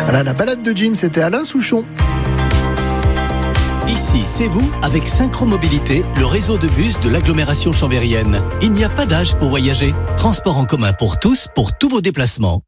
Voilà, la balade de Jim, c'était Alain Souchon. Ici, c'est vous, avec Synchromobilité, le réseau de bus de l'agglomération chambérienne. Il n'y a pas d'âge pour voyager. Transport en commun pour tous, pour tous vos déplacements.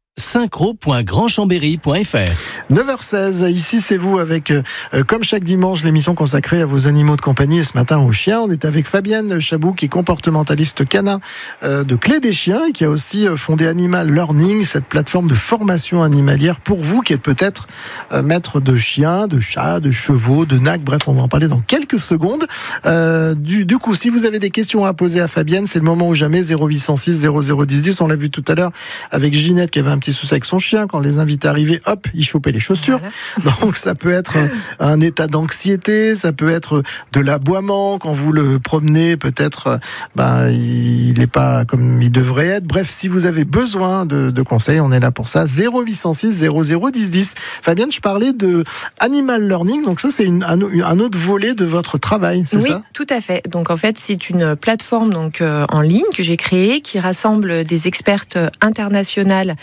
synchro.grandchambéry.fr 9h16, ici c'est vous avec, comme chaque dimanche, l'émission consacrée à vos animaux de compagnie. Et ce matin aux chiens, on est avec Fabienne Chabou, qui est comportementaliste canin de Clé des Chiens et qui a aussi fondé Animal Learning, cette plateforme de formation animalière pour vous qui êtes peut-être maître de chiens, de chats, de chevaux, de nacs. Bref, on va en parler dans quelques secondes. Du coup, si vous avez des questions à poser à Fabienne, c'est le moment ou jamais. 0806 0010 10. On l'a vu tout à l'heure avec Ginette qui avait un petit souci avec son chien. Quand les invités arrivaient, hop, il chopait les chaussures. Voilà. Donc ça peut être un état d'anxiété, ça peut être de l'aboiement quand vous le promenez, peut-être il n'est pas comme il devrait être. Bref, si vous avez besoin de conseils, on est là pour ça. 0806 0010 10. Fabienne, je parlais de Animal Learning, donc ça c'est un autre volet de votre travail, c'est ça ? Oui, tout à fait. Donc en fait, c'est une plateforme en ligne que j'ai créée qui rassemble des expertes internationales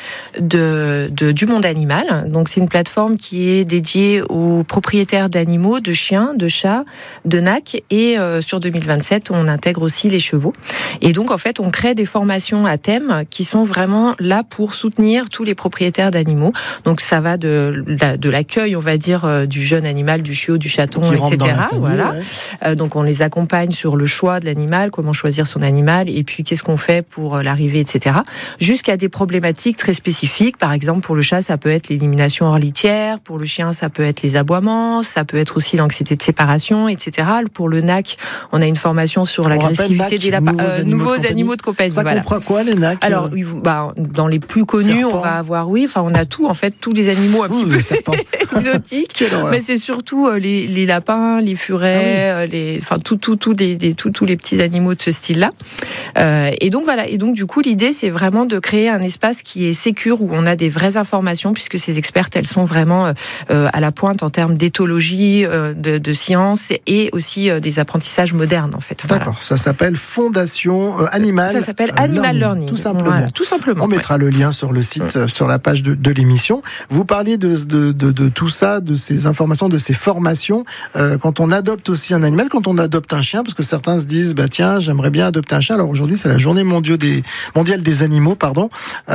du monde animal. Donc c'est une plateforme qui est dédiée aux propriétaires d'animaux, de chiens, de chats, de nacs, et sur 2027 on intègre aussi les chevaux. Et donc en fait on crée des formations à thème qui sont vraiment là pour soutenir tous les propriétaires d'animaux. Donc ça va de l'accueil, on va dire, du jeune animal, du chiot, du chaton, etc. Famille, voilà. Ouais. Donc on les accompagne sur le choix de l'animal, comment choisir son animal, et puis qu'est-ce qu'on fait pour l'arrivée, etc. Jusqu'à des problématiques très spécifiques. Par exemple, pour le chat, ça peut être l'élimination hors litière. Pour le chien, ça peut être les aboiements. Ça peut être aussi l'anxiété de séparation, etc. Pour le NAC, on a une formation sur l'agressivité des lapins. Nouveaux animaux de compagnie. Ça comprend quoi, les NAC ? Alors, dans les plus connus, on va avoir, on a tout, en fait, tous les animaux un petit peu exotiques. Mais c'est surtout les lapins, les furets, tous les petits animaux de ce style-là. Et donc, voilà. Et donc, du coup, l'idée, c'est vraiment de créer un espace qui est sécure, où on a des vraies informations, puisque ces expertes, elles sont vraiment à la pointe en termes d'éthologie, de science, et aussi des apprentissages modernes, en fait. D'accord, voilà. ça s'appelle Fondation Animal. Ça s'appelle Animal Learning. Tout simplement. Voilà, tout simplement. On mettra le lien sur le site, sur la page de l'émission. Vous parliez de tout ça, de ces informations, de ces formations. Quand on adopte aussi un animal, quand on adopte un chien, parce que certains se disent, tiens, j'aimerais bien adopter un chien. Alors aujourd'hui, c'est la journée mondiale des animaux, pardon.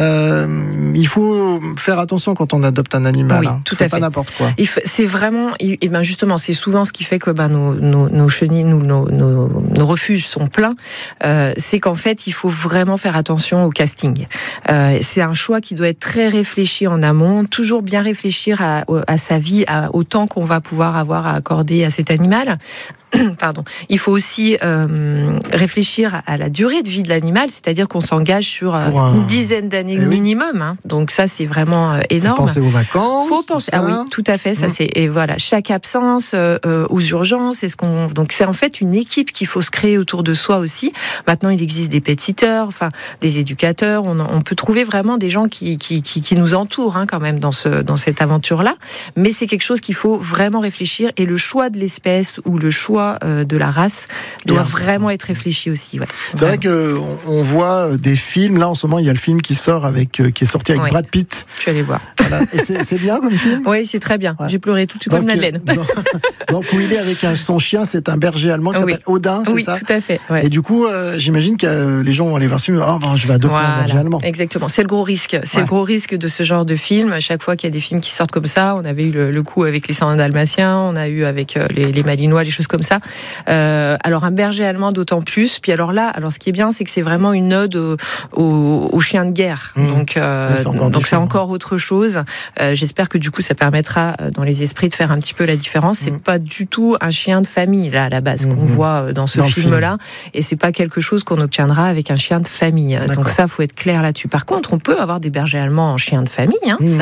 Il faut faire attention quand on adopte un animal. Oui, tout à fait. Pas n'importe quoi. C'est vraiment, et justement, c'est souvent ce qui fait que nos chenilles, nos refuges sont pleins. C'est qu'en fait, il faut vraiment faire attention au casting. C'est un choix qui doit être très réfléchi en amont, toujours bien réfléchir à sa vie, au temps qu'on va pouvoir avoir à accorder à cet animal. Pardon. Il faut aussi réfléchir à la durée de vie de l'animal, c'est-à-dire qu'on s'engage sur une dizaine d'années minimum. Hein. Donc ça, c'est vraiment énorme. Faut penser aux vacances. Faut penser. Ah oui, tout à fait. Ça c'est, et voilà, chaque absence aux urgences. Donc c'est en fait une équipe qu'il faut se créer autour de soi aussi. Maintenant, il existe des pet-sitters, des éducateurs. On peut trouver vraiment des gens qui nous entourent quand même dans cette aventure-là. Mais c'est quelque chose qu'il faut vraiment réfléchir, et le choix de l'espèce ou le choix de la race doit vraiment être réfléchi aussi. Ouais. C'est vrai qu'on voit des films. Là, en ce moment, il y a le film qui est sorti avec Brad Pitt. Je suis allée voir. Voilà. Et c'est bien comme film ? Oui, c'est très bien. Ouais. J'ai pleuré tout comme Madeleine. Donc, où il est avec son chien, c'est un berger allemand qui s'appelle Odin, c'est ça ? Oui, tout à fait. Ouais. Et du coup, j'imagine que les gens vont aller voir ce film. Je vais adopter un berger allemand. Exactement. C'est le gros risque. C'est le gros risque de ce genre de film. À chaque fois qu'il y a des films qui sortent comme ça, on avait eu le coup avec les 101 Dalmatiens, on a eu avec les Malinois, les choses comme ça. Alors un berger allemand d'autant plus. Puis alors ce qui est bien, c'est que c'est vraiment une ode aux chiens de guerre. Donc c'est encore autre chose. J'espère que du coup ça permettra dans les esprits de faire un petit peu la différence. C'est pas du tout un chien de famille là à la base qu'on voit dans ce film-là, et c'est pas quelque chose qu'on obtiendra avec un chien de famille. D'accord. Donc ça, faut être clair là-dessus. Par contre, on peut avoir des bergers allemands en chien de famille,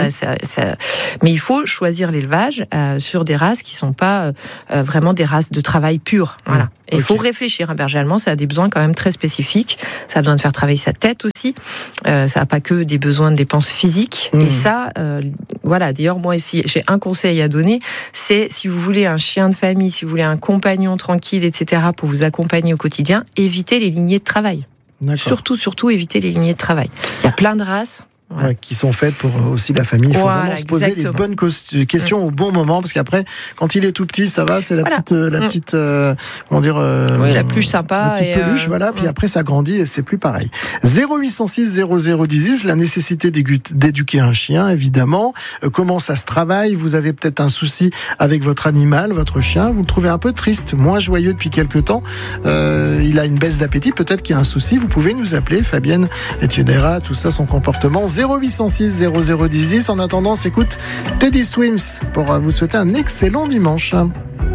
mais il faut choisir l'élevage sur des races qui sont pas vraiment des races de travail pur. Voilà. Et il faut réfléchir. Un berger allemand, ça a des besoins quand même très spécifiques. Ça a besoin de faire travailler sa tête aussi. Ça n'a pas que des besoins de dépenses physiques. Et ça, voilà. D'ailleurs, moi, ici, j'ai un conseil à donner. C'est, si vous voulez un chien de famille, si vous voulez un compagnon tranquille, etc., pour vous accompagner au quotidien, évitez les lignées de travail. D'accord. Surtout, évitez les lignées de travail. Il y a plein de races. qui sont faites pour aussi la famille. Il faut vraiment se poser les bonnes questions au bon moment, parce qu'après, quand il est tout petit, ça va, c'est la petite, comment dire, la peluche sympa, la petite peluche, puis après ça grandit et c'est plus pareil. 0806 0010, la nécessité d'éduquer un chien, évidemment. Comment ça se travaille? Vous avez peut-être un souci avec votre animal, votre chien, vous le trouvez un peu triste, moins joyeux depuis quelques temps, il a une baisse d'appétit, peut-être qu'il y a un souci, vous pouvez nous appeler. Fabienne étudiera tout ça, son comportement. 0806 0010. En attendant, on s'écoute Teddy Swims pour vous souhaiter un excellent dimanche.